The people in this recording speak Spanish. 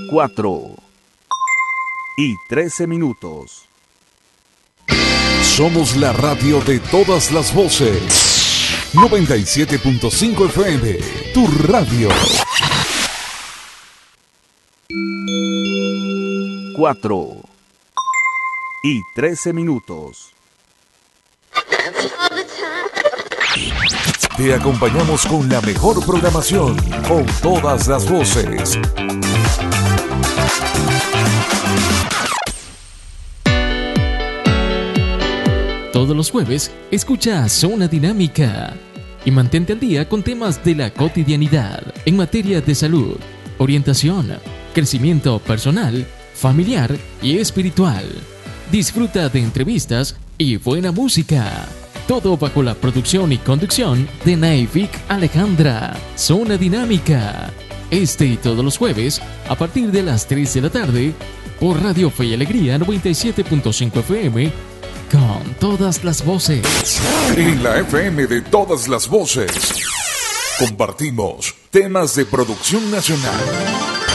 4:13. Somos la radio de todas las voces. 97.5 FM, tu radio. 4:13. Te acompañamos con la mejor programación, con todas las voces. Todos los jueves, escucha Zona Dinámica y mantente al día con temas de la cotidianidad en materia de salud, orientación, crecimiento personal, familiar y espiritual. Disfruta de entrevistas y buena música. Todo bajo la producción y conducción de Naivik Alejandra. Zona Dinámica. Este y todos los jueves, a partir de las 3 de la tarde, por Radio Fe y Alegría 97.5 FM, con todas las voces. En la FM de todas las voces, compartimos temas de producción nacional.